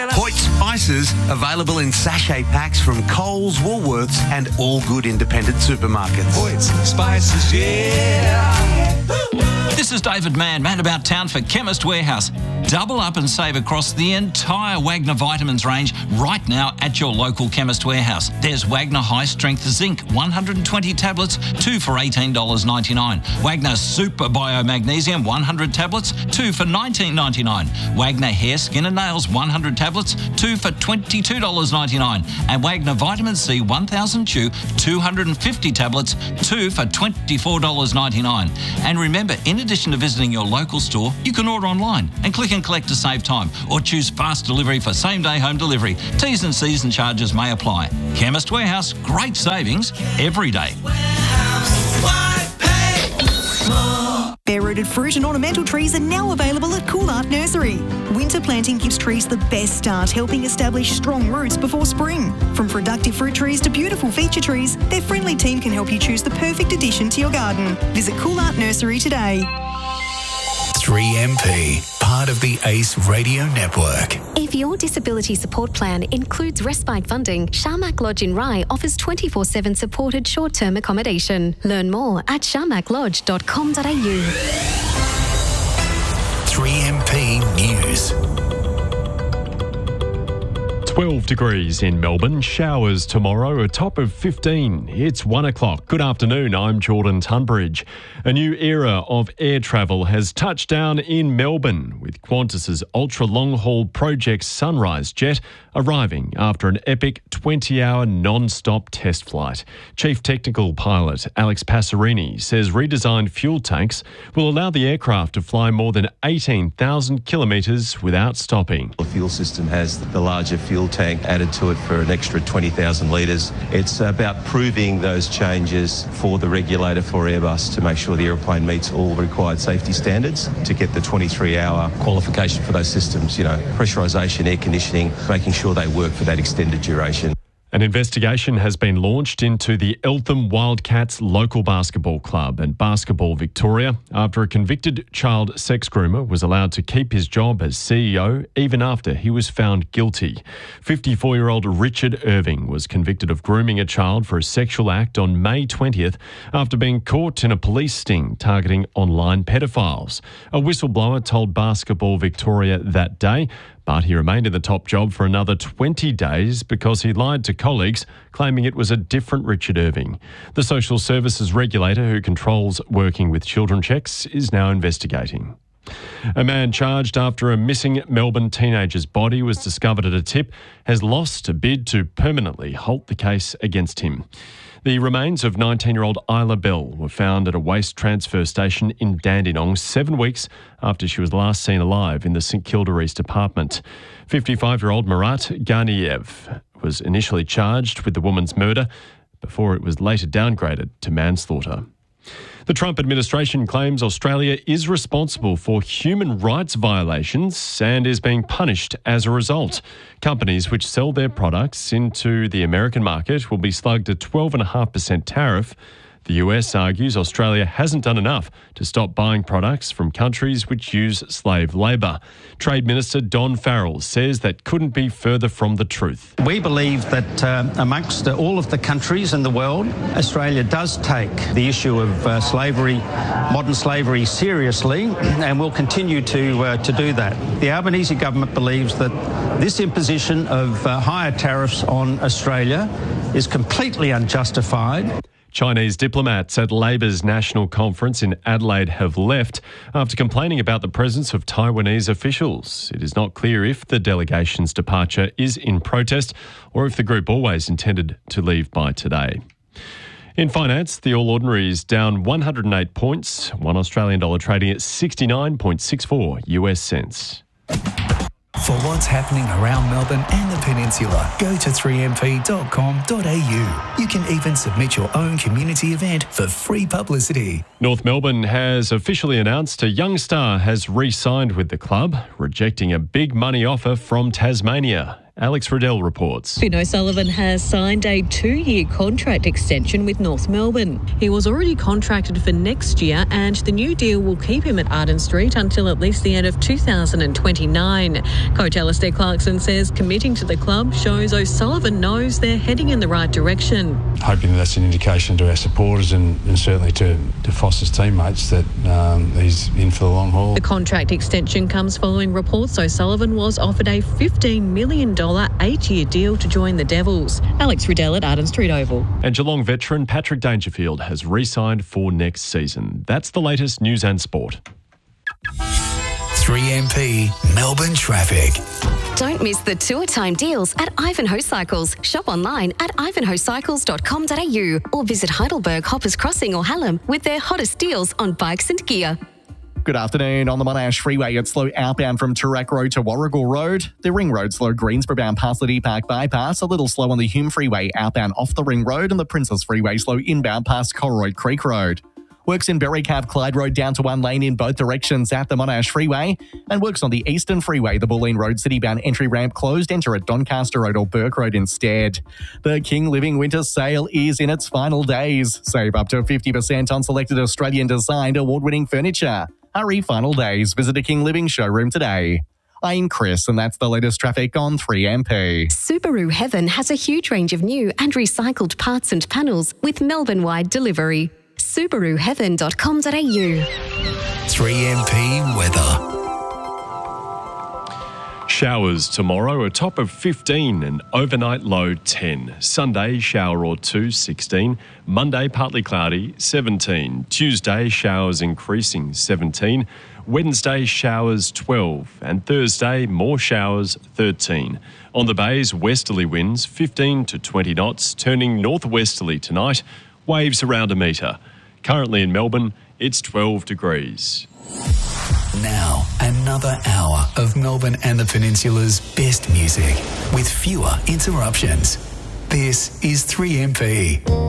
Hoyt Spices, available in sachet packs from Coles, Woolworths and all good independent supermarkets. Hoyt Spices, yeah. This is David Mann about town for Chemist Warehouse. Double up and save across the entire Wagner Vitamins range right now at your local Chemist Warehouse. There's Wagner High Strength Zinc, 120 tablets, 2 for $18.99. Wagner Super Biomagnesium, 100 tablets, 2 for $19.99. Wagner Hair, Skin and Nails, 100 tablets, 2 for $22.99. And Wagner Vitamin C 1000 Chew, 250 tablets, 2 for $24.99. And remember, in addition to visiting your local store, you can order online and click and collect to save time, or choose fast delivery for same-day home delivery. T's and C's and charges may apply. Chemist Warehouse, great savings every day. Bare-rooted fruit and ornamental trees are now available at Cool Art Nursery. Winter planting gives trees the best start, helping establish strong roots before spring. From productive fruit trees to beautiful feature trees, their friendly team can help you choose the perfect addition to your garden. Visit Cool Art Nursery today. 3MP, part of the ACE Radio Network. If your disability support plan includes respite funding, Sharmak Lodge in Rye offers 24/7 supported short-term accommodation. Learn more at sharmaklodge.com.au. 3MP News. 12 degrees in Melbourne, showers tomorrow, a top of 15. It's 1 o'clock. Good afternoon, I'm Jordan Tunbridge. A new era of air travel has touched down in Melbourne, with Qantas's ultra-long-haul Project Sunrise jet arriving after an epic 20-hour non-stop test flight. Chief Technical Pilot Alex Passerini says redesigned fuel tanks will allow the aircraft to fly more than 18,000 kilometres without stopping. The fuel system has the larger fuel tank added to it for an extra 20,000 litres. It's about proving those changes for the regulator for Airbus to make sure the aeroplane meets all required safety standards to get the 23-hour qualification for those systems, pressurisation, air conditioning, making sure they work for that extended duration. An investigation has been launched into the Eltham Wildcats local basketball club and Basketball Victoria after a convicted child sex groomer was allowed to keep his job as CEO even after he was found guilty. 54-year-old Richard Irving was convicted of grooming a child for a sexual act on May 20th after being caught in a police sting targeting online pedophiles. A whistleblower told Basketball Victoria that day, but he remained in the top job for another 20 days because he lied to colleagues, claiming it was a different Richard Irving. The social services regulator who controls working with children checks is now investigating. A man charged after a missing Melbourne teenager's body was discovered at a tip has lost a bid to permanently halt the case against him. The remains of 19-year-old Isla Bell were found at a waste transfer station in Dandenong 7 weeks after she was last seen alive in the St Kilda East apartment. 55-year-old Marat Garniev was initially charged with the woman's murder before it was later downgraded to manslaughter. The Trump administration claims Australia is responsible for human rights violations and is being punished as a result. Companies which sell their products into the American market will be slugged a 12.5% tariff. The US argues Australia hasn't done enough to stop buying products from countries which use slave labour. Trade Minister Don Farrell says that couldn't be further from the truth. We believe that amongst all of the countries in the world, Australia does take the issue of slavery, modern slavery, seriously, and will continue to do that. The Albanese government believes that this imposition of higher tariffs on Australia is completely unjustified. Chinese diplomats at Labor's national conference in Adelaide have left after complaining about the presence of Taiwanese officials. It is not clear if the delegation's departure is in protest or if the group always intended to leave by today. In finance, the All Ordinary is down 108 points, $1 Australian trading at 69.64 US cents. For what's happening around Melbourne and the Peninsula, go to 3mp.com.au. You can even submit your own community event for free publicity. North Melbourne has officially announced a young star has re-signed with the club, rejecting a big money offer from Tasmania. Alex Riddell reports. Finn O'Sullivan has signed a 2-year contract extension with North Melbourne. He was already contracted for next year, and the new deal will keep him at Arden Street until at least the end of 2029. Coach Alistair Clarkson says committing to the club shows O'Sullivan knows they're heading in the right direction. Hoping that's an indication to our supporters and certainly to Foster's teammates that he's in for the long haul. The contract extension comes following reports O'Sullivan was offered a $15 million 8-year deal to join the Devils. Alex Riddell at Arden Street Oval. And Geelong veteran Patrick Dangerfield has re-signed for next season. That's the latest news and sport. 3MP Melbourne traffic. Don't miss the tour time deals at Ivanhoe Cycles. Shop online at ivanhoecycles.com.au or visit Heidelberg, Hoppers Crossing or Hallam with their hottest deals on bikes and gear. Good afternoon. On the Monash Freeway, it's slow outbound from Toorak Road to Warrigal Road. The Ring Road slow Greensboro bound past the Deer Park Bypass. A little slow on the Hume Freeway outbound off the Ring Road, and the Princess Freeway slow inbound past Colroyd Creek Road. Works in Berrycalf Clyde Road down to 1 lane in both directions at the Monash Freeway, and works on the Eastern Freeway. The Bulleen Road citybound entry ramp closed. Enter at Doncaster Road or Burke Road instead. The King Living Winter Sale is in its final days. Save up to 50% on selected Australian designed award-winning furniture. Hurry, final days. Visit a King Living showroom today. I'm Chris, and that's the latest traffic on 3MP. Subaru Heaven has a huge range of new and recycled parts and panels with Melbourne-wide delivery. SubaruHeaven.com.au. 3MP weather. Showers tomorrow, a top of 15 and overnight low 10. Sunday, shower or two, 16. Monday, partly cloudy, 17. Tuesday, showers increasing, 17. Wednesday, showers, 12. And Thursday, more showers, 13. On the bays, westerly winds, 15 to 20 knots, turning northwesterly tonight, waves around a metre. Currently in Melbourne, it's 12 degrees. Now, another hour of Melbourne and the Peninsula's best music with fewer interruptions. This is 3MP.